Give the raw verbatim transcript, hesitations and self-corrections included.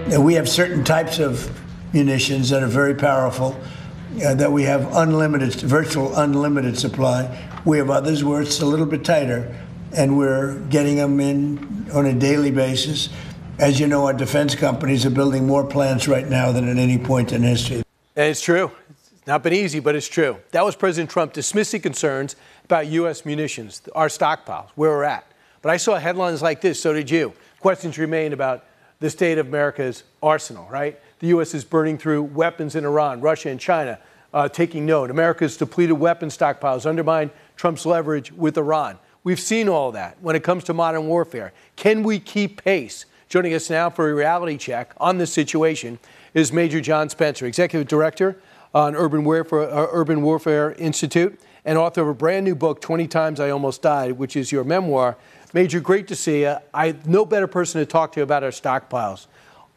We have certain types of munitions that are very powerful, uh, that we have unlimited, virtual unlimited supply. We have others where it's a little bit tighter, and we're getting them in on a daily basis. As you know, our defense companies are building more plants right now than at any point in history. And it's true. It's not been easy, but it's true. That was President Trump dismissing concerns about U S munitions, our stockpiles, where we're at. But I saw headlines like this, so did you. Questions remain about the state of America's arsenal, right? The U S is burning through weapons in Iran, Russia, and China, uh, taking note. America's depleted weapon stockpiles undermine Trump's leverage with Iran. We've seen all that when it comes to modern warfare. Can we keep pace? Joining us now for a reality check on this situation is Major John Spencer, Executive Director on Urban Warfare, uh, Urban Warfare Institute and author of a brand new book, twenty times I Almost Died, which is your memoir. Major, great to see you. I no better person to talk to about our stockpiles.